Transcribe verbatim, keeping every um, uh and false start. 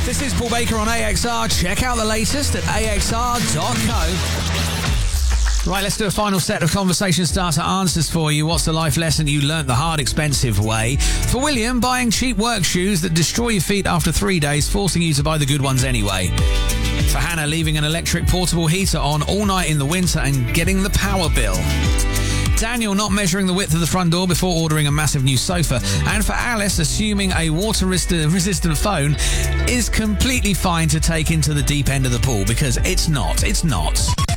This is Paul Baker on A X R. Check out the latest at A X R dot co. Right, let's do a final set of conversation starter answers for you. What's the life lesson you learnt the hard, expensive way? For William, buying cheap work shoes that destroy your feet after three days, forcing you to buy the good ones anyway. For Hannah, leaving an electric portable heater on all night in the winter and getting the power bill. Daniel, not measuring the width of the front door before ordering a massive new sofa. And for Alice, assuming a water-resistant phone is completely fine to take into the deep end of the pool, because it's not. It's not.